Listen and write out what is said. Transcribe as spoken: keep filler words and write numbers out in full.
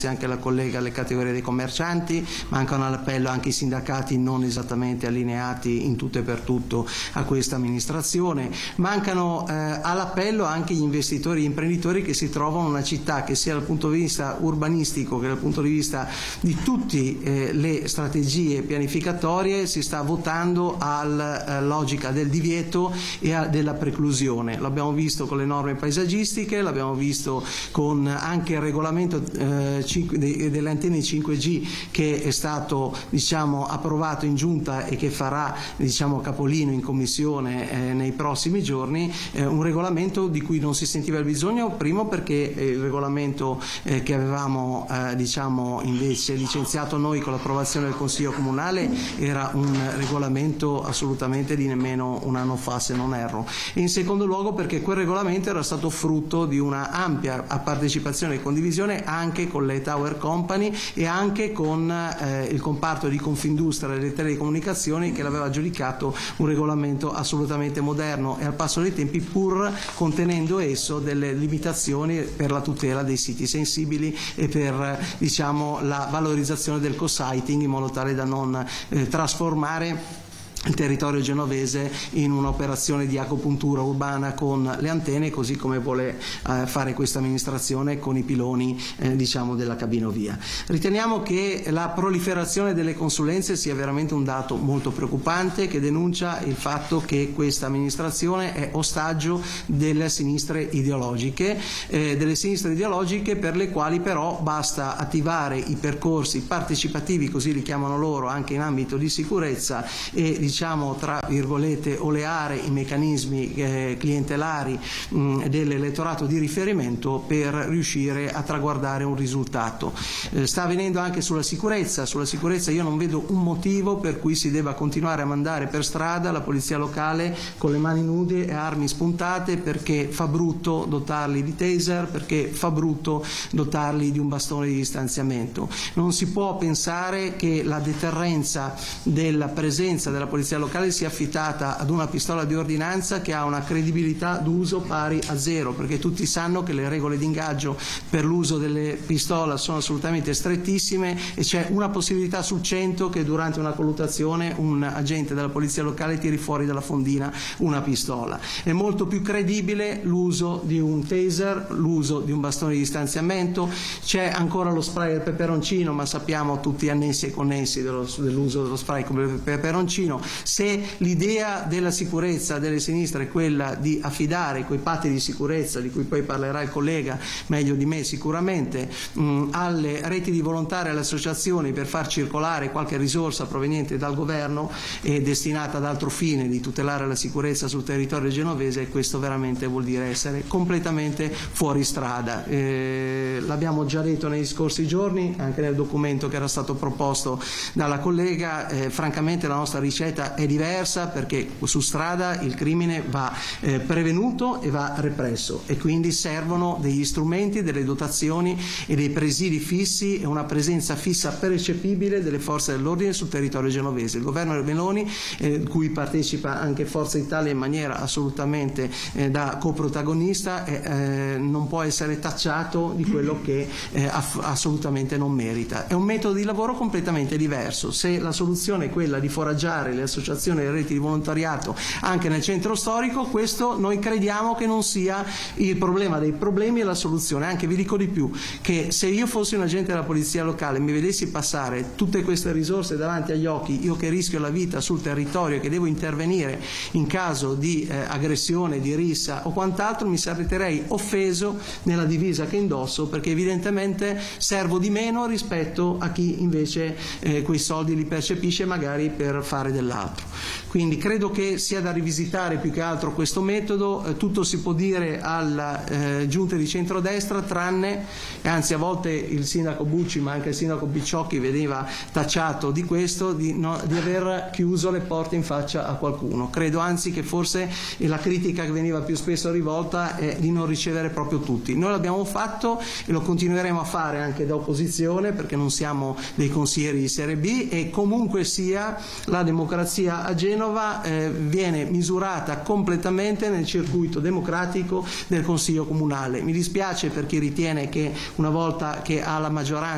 anche la collega alle categorie dei commercianti, mancano all'appello anche i sindacati non esattamente allineati in tutto e per tutto a questa amministrazione, mancano eh, all'appello anche gli investitori e gli imprenditori che si trovano in una città che sia dal punto di vista urbanistico che dal punto di vista di tutte eh, le strategie pianificatorie si sta votando alla eh, logica del divieto e a, della preclusione. L'abbiamo visto con le norme paesaggistiche, l'abbiamo visto con anche il regolamento eh, delle antenne cinque G che è stato diciamo, approvato in giunta e che farà diciamo, capolino in commissione eh, nei prossimi giorni, eh, un regolamento di cui non si sentiva il bisogno, primo perché eh, il regolamento eh, che avevamo eh, diciamo, invece licenziato noi con l'approvazione del Consiglio Comunale era un regolamento assolutamente di nemmeno un anno fa se non erro, e in secondo luogo perché quel regolamento era stato frutto di una ampia partecipazione e condivisione anche con le Tower Company e anche con eh, il comparto di Confindustria delle telecomunicazioni che l'aveva giudicato un regolamento assolutamente moderno e al passo dei tempi, pur contenendo esso delle limitazioni per la tutela dei siti sensibili e per diciamo, la valorizzazione del co-siting in modo tale da non eh, trasformare il territorio genovese in un'operazione di agopuntura urbana con le antenne, così come vuole eh, fare questa amministrazione con i piloni eh, diciamo della cabinovia. Riteniamo che la proliferazione delle consulenze sia veramente un dato molto preoccupante che denuncia il fatto che questa amministrazione è ostaggio delle sinistre ideologiche, eh, delle sinistre ideologiche per le quali però basta attivare i percorsi partecipativi, così li chiamano loro, anche in ambito di sicurezza e diciamo tra virgolette oleare i meccanismi eh, clientelari mh, dell'elettorato di riferimento per riuscire a traguardare un risultato. Eh, sta avvenendo anche sulla sicurezza, sulla sicurezza io non vedo un motivo per cui si debba continuare a mandare per strada la polizia locale con le mani nude e armi spuntate, perché fa brutto dotarli di taser, perché fa brutto dotarli di un bastone di distanziamento. Non si può pensare che la deterrenza della presenza della polizia locale sia affittata ad una pistola di ordinanza che ha una credibilità d'uso pari a zero, perché tutti sanno che le regole di ingaggio per l'uso delle pistole sono assolutamente strettissime e c'è una possibilità su cento che durante una colluttazione un agente della polizia locale tiri fuori dalla fondina una pistola. È molto più credibile l'uso di un taser, l'uso di un bastone di distanziamento, c'è ancora lo spray al peperoncino, ma sappiamo tutti annessi e connessi dello, dell'uso dello spray come peperoncino. Se l'idea della sicurezza delle sinistre è quella di affidare quei patti di sicurezza, di cui poi parlerà il collega meglio di me sicuramente, mh, alle reti di volontari e alle associazioni per far circolare qualche risorsa proveniente dal governo e destinata ad altro fine di tutelare la sicurezza sul territorio genovese, questo veramente vuol dire essere completamente fuori strada. Eh, l'abbiamo già detto negli scorsi giorni, anche nel documento che era stato proposto dalla collega, eh, francamente la nostra ricetta è diversa, perché su strada il crimine va eh, prevenuto e va represso e quindi servono degli strumenti, delle dotazioni e dei presidi fissi e una presenza fissa percepibile delle forze dell'ordine sul territorio genovese. Il governo Meloni, eh, cui partecipa anche Forza Italia in maniera assolutamente eh, da coprotagonista, eh, non può essere tacciato di quello che eh, aff- assolutamente non merita. È un metodo di lavoro completamente diverso. Se la soluzione è quella di foraggiare le associazioni e le reti di volontariato anche nel centro storico, questo noi crediamo che non sia il problema dei problemi e la soluzione. Anche vi dico di più, che se io fossi un agente della polizia locale e mi vedessi passare tutte queste risorse davanti agli occhi, io che rischio la vita sul territorio e che devo intervenire in caso di eh, aggressione, di rissa o quant'altro, mi sarei offeso nella divisa che indosso, perché evidentemente servo di meno rispetto a chi invece eh, quei soldi li percepisce magari per fare dell'altro. Quindi credo che sia da rivisitare più che altro questo metodo. Eh, tutto si può dire alla eh, giunta di centrodestra, tranne, e anzi a volte il sindaco Bucci ma anche il sindaco Picciocchi veniva tacciato di questo, di, no, di aver chiuso le porte in faccia a qualcuno. Credo anzi che forse la critica che veniva più spesso rivolta è di non ricevere proprio tutti. Noi l'abbiamo fatto e lo continueremo a fare anche da opposizione, perché non siamo dei consiglieri di serie B, e comunque sia la democrazia a Genova eh, viene misurata completamente nel circuito democratico del Consiglio Comunale. Mi dispiace per chi ritiene che una volta che ha la maggioranza